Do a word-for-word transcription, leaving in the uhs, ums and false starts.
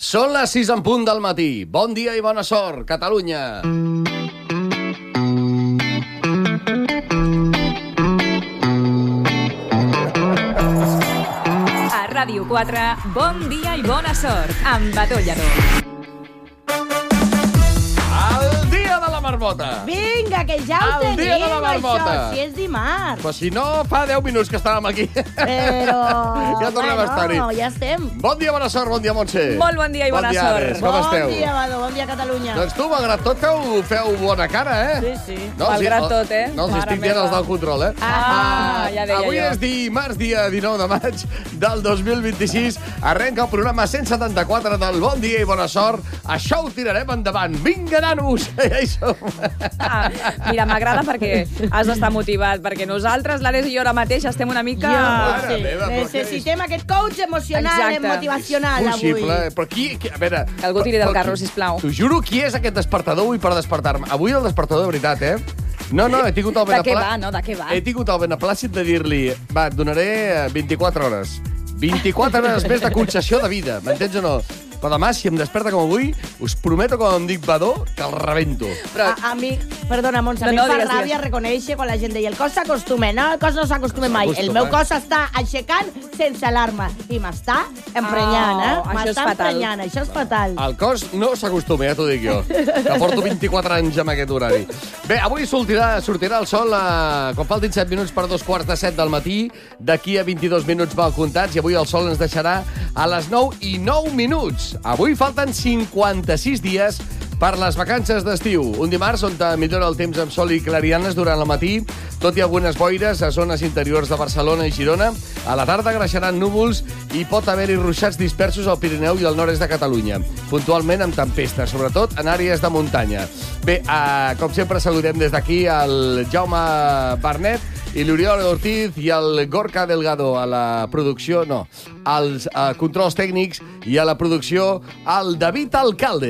Són les sis en punt del matí. Bon dia i bona sort, Catalunya. A Ràdio quatre, bon dia i bona sort, amb Bató Lladó. El dia de la marmota. Vinga, que ja ho El tenim, dia de la marmota. això, si és dimarts. Però si no, fa deu minuts que estàvem aquí. Però... Ja tornem a estar-hi. No, ja estem. Bon dia, bona sort, bon dia, Montse. Molt bon dia i bona bon dia, sort. Ares, com bon esteu? dia, Badó, bon dia, Catalunya. Doncs tu, malgrat tot, feu, feu bona cara, eh? Sí, sí. No, Malgrat sí, tot, eh? No els Mare estic dient meva. els del control, eh? Ah, ja deia Avui jo. és dimarts, dia dinou de maig del dos mil vint-i-sis. Arrenca el programa cent setanta-quatre del Bon Dia i Bona Sort. Això ho tirarem endavant. Vinga, nanos! Ja hi som. Ah, mira, m'agrada perquè has d'estar motivat, perquè nosaltres, l'Ares i jo ara mateix, estem una mica... Jo, Mare sí. meva, però Necessitem aquest coach emocional, Exacte. motivacional, Possible, avui. però qui... qui a veure... Que algú tiri del però- carro, però- sisplau. T'ho juro, qui és aquest despertador avui per despertar-me? Avui el despertador de veritat, eh? No, no, he tingut el De què beneplà... va, no? De què va? He tingut el beneplàcit de dir-li, va, et donaré eh, vint-i-quatre hores. vint-i-quatre hores més de concessió de vida, m'entens o no? Però demà, si em desperta com avui, us prometo, com em dic Badó, que el rebento. Però... A, a mi, perdona, Montse, No, a mi no, em fa digues, ràbia digues. reconèixer quan la gent deia el cos s'acostuma, no, el cos no s'acostuma mai. El S'acostuma. meu cos està aixecant sense alarma i m'està emprenyant, eh? Oh, això és M'està fatal. emprenyant, això és fatal. El cos no s'acostuma, ja t'ho dic jo, que porto vint-i-quatre anys amb aquest horari. Bé, avui sortirà, sortirà el sol a, quan faltin set minuts per dos quarts de set del matí. D'aquí a vint-i-dos minuts mal comptats, i avui el sol ens deixarà a les nou i nou minuts. Avui falten cinquanta-sis dies per les vacances d'estiu. Un dimarts on millora el temps amb sol i clarianes durant el matí, tot i algunes boires a zones interiors de Barcelona i Girona. A la tarda greixaran núvols i pot haver-hi ruixats dispersos al Pirineu i al nord-est de Catalunya, puntualment amb tempestes, sobretot en àrees de muntanya. Bé, eh, com sempre saludem des d'aquí el Jaume Barnet i l'Oriol Ortiz i el Gorka Delgado a la producció, no, als eh, controls tècnics, i a la producció el David Alcalde.